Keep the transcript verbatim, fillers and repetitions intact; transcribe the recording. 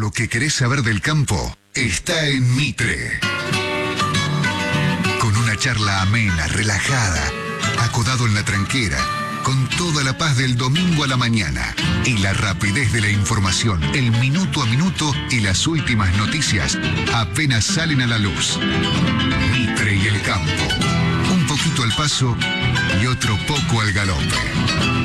lo que querés saber del campo está en Mitre. Con una charla amena, relajada, acodado en la tranquera, con toda la paz del domingo a la mañana y la rapidez de la información, el minuto a minuto y las últimas noticias apenas salen a la luz. Mitre y el campo. Un poquito al paso y otro poco al galope.